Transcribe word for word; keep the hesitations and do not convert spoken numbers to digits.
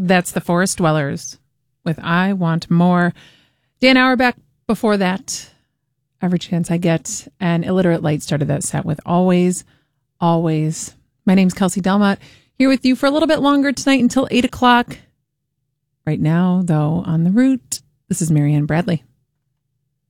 That's the Forest Dwellers with I Want More. Dan Auerbach before that, Every Chance I Get, and Illiterate Light started that set with Always, Always. My name's Kelsey Delmott, here with you for a little bit longer tonight until eight o'clock. Right now, though, on the route, this is Marianne Bradley.